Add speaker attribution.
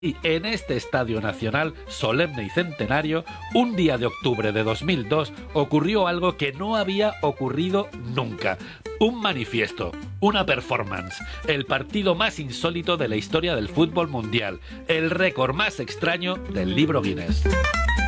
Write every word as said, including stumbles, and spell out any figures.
Speaker 1: Y en este Estadio Nacional, solemne y centenario, un día de octubre de dos mil dos, ocurrió algo que no había ocurrido nunca. Un manifiesto, una performance, el partido más insólito de la historia del fútbol mundial, el récord más extraño del libro Guinness.